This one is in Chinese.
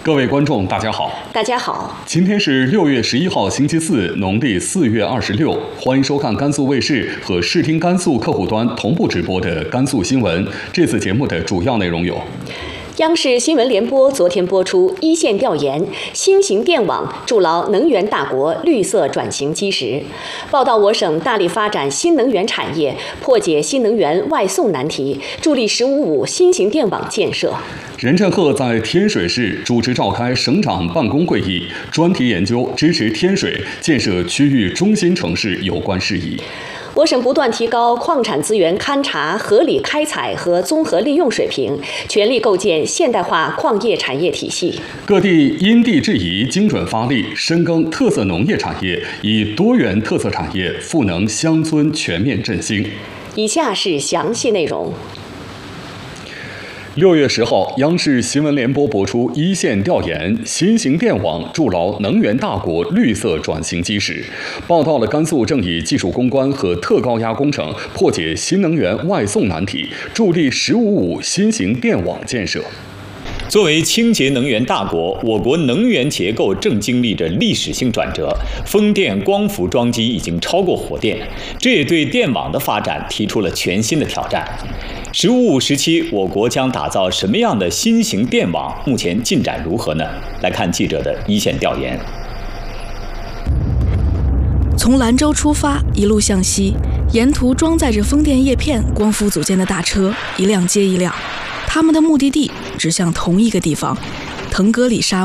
各位观众，大家好。 大家好， 今天是6月11号，星期四，农历4月26。欢迎收看甘肃卫视和视听甘肃客户端同步直播的甘肃新闻。这次节目的主要内容有： 央视新闻联播昨天播出一线调研，新型电网筑牢能源大国绿色转型基石。报道我省大力发展新能源产业，破解新能源外送难题，助力“15+5”新型电网建设。 任振赫在天水市主持召开省长办公会议，专题研究支持天水建设区域中心城市有关事宜。 我省不断提高矿产资源勘察、合理开采和综合利用水平，全力构建现代化矿业产业体系。 各地因地制宜、精准发力，深耕特色农业产业，以多元特色产业赋能乡村全面振兴。 以下是详细内容。 6月10号，央视新闻联播播出一线调研，新型电网筑牢能源大国绿色转型基石，报道了甘肃正以技术攻关和特高压工程破解新能源外送难题，助力“15+5”新型电网建设。 作为清洁能源大国，我国能源结构正经历着历史性转折，风电光伏装机已经超过火电，这也对电网的发展提出了全新的挑战。“15+5”时期，我国将打造什么样的新型电网？目前进展如何呢？来看记者的一线调研。 从兰州出发，一路向西，沿途装载着风电叶片、光伏组件的大车，一辆接一辆，他们的目的地指向同一个地方——腾格里沙漠。